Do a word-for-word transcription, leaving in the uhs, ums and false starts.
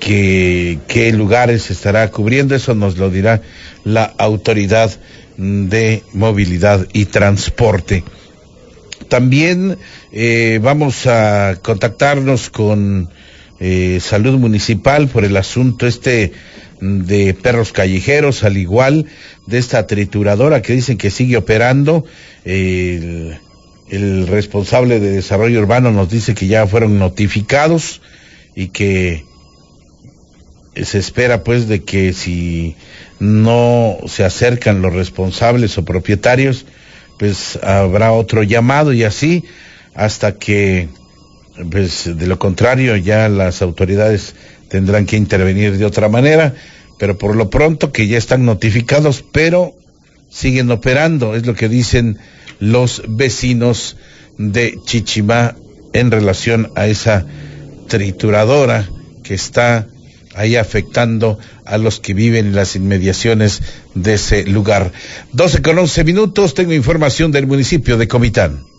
que qué lugares estará cubriendo, eso nos lo dirá la Autoridad de Movilidad y Transporte. También eh, vamos a contactarnos con eh, Salud Municipal por el asunto este de perros callejeros, al igual de esta trituradora que dicen que sigue operando. El, el responsable de Desarrollo Urbano nos dice que ya fueron notificados y que se espera pues de que si no se acercan los responsables o propietarios, pues habrá otro llamado y así hasta que, pues de lo contrario ya las autoridades tendrán que intervenir de otra manera, pero por lo pronto que ya están notificados, pero siguen operando, es lo que dicen los vecinos de Chichimá en relación a esa trituradora que está ahí afectando a los que viven en las inmediaciones de ese lugar. doce con once minutos, tengo información del municipio de Comitán.